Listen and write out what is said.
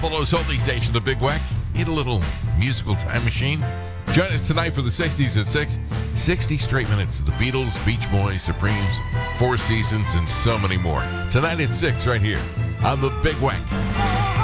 Buffalo's holding station, the Big Wack. Need a little musical time machine? Join us tonight for the 60s at 6. 60 straight minutes of the Beatles, Beach Boys, Supremes, Four Seasons, and so many more. Tonight at 6 right here on the Big Wack.